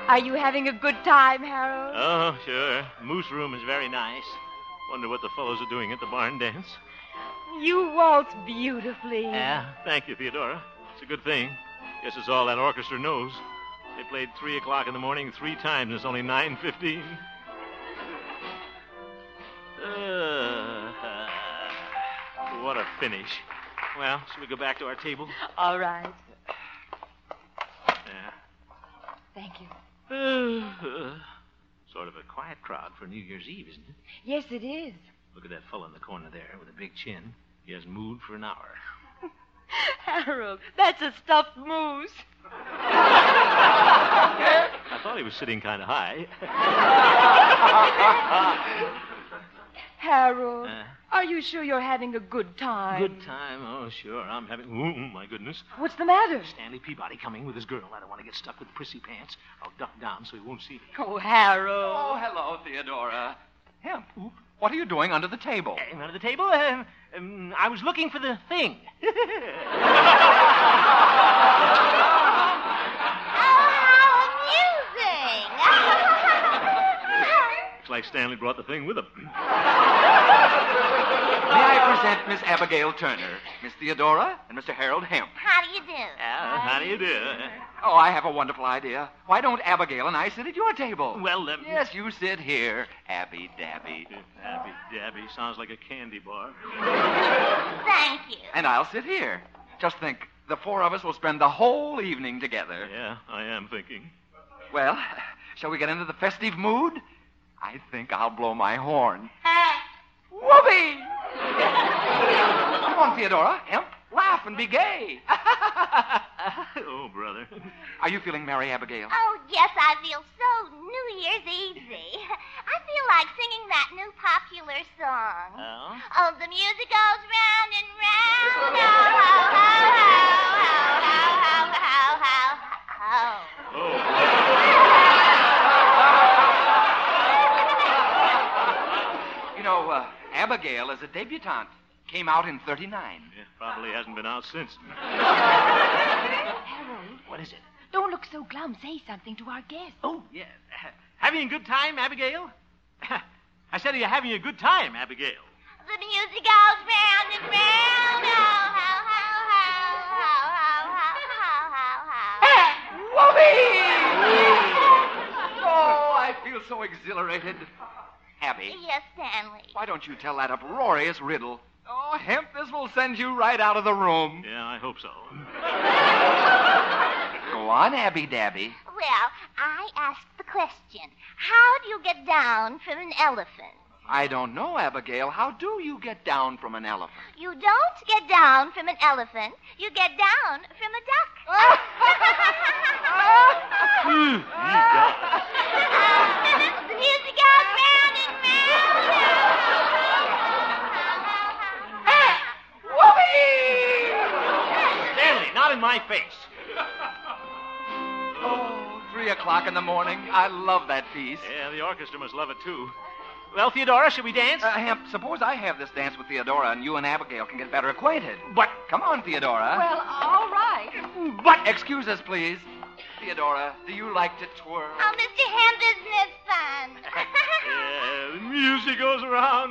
Are you having a good time, Harold? Oh, sure. Moose Room is very nice. Wonder what the fellows are doing at the barn dance. You waltz beautifully. Yeah, thank you, Theodora. It's a good thing. Guess it's all that orchestra knows. They played 3 o'clock in the morning 3 times, and it's only 9:15. What a finish. Well, shall we go back to our table? All right. Yeah. Thank you. Sort of a quiet crowd for New Year's Eve, isn't it? Yes, it is. Look at that fellow in the corner there with a big chin. He hasn't moved for an hour. Harold, that's a stuffed moose. I thought he was sitting kind of high. Harold, are you sure you're having a good time? Good time? Oh, sure. I'm having... Oh, my goodness. What's the matter? Stanley Peabody coming with his girl. I don't want to get stuck with prissy pants. I'll duck down so he won't see me. Oh, Harold. Oh, hello, Theodora. Hemp, what are you doing under the table? Under the table? I was looking for the thing. Looks like Stanley brought the thing with him. May I present Miss Abigail Turner, Miss Theodora, and Mr. Harold Hemp. How do you do? How do you do? Oh, I have a wonderful idea. Why don't Abigail and I sit at your table? Well, Yes, you sit here, Abby Dabby. Abby Dabby sounds like a candy bar. Thank you. And I'll sit here. Just think, the 4 of us will spend the whole evening together. Yeah, I am thinking. Well, shall we get into the festive mood? I think I'll blow my horn. Whoopee! Come on, Theodora, Hemp, laugh and be gay. Oh, brother. Are you feeling merry, Abigail? Oh, yes, I feel so New Year's Eve-y. I feel like singing that new popular song. Oh? Oh, the music goes round and round. Oh, ho, ho, ho, ho, ho, ho, ho, ho. You know, Abigail is a debutante. Came out in 39. Yeah, probably hasn't been out since. Harold, What is it? don't look so glum. Say something to our guest. Oh, yeah. Having a good time, Abigail? I said, are you having a good time, Abigail? The music goes round and round. Oh, ho, ho, ho, ho, ho, ho, ho, ho, ho. Whoopee! Oh, I feel so exhilarated. Abby, Yes, Stanley. why don't you tell that uproarious riddle? Oh, Hemp, this will send you right out of the room. Yeah, I hope so. Go on, Abby Dabby. Well, I asked the question, how do you get down from an elephant? I don't know, Abigail. How do you get down from an elephant? You don't get down from an elephant. You get down from a duck. The music goes round and round. Stanley, not in my face. Oh, 3 o'clock in the morning. I love that piece. Yeah, the orchestra must love it, too. Well, Theodora, shall we dance? Hemp, suppose I have this dance with Theodora and you and Abigail can get better acquainted. But, Come on, Theodora. Well, all right. But, excuse us, please. Theodora, do you like to twirl? Oh, Mr. Hemp, isn't it fun? yeah, the music goes around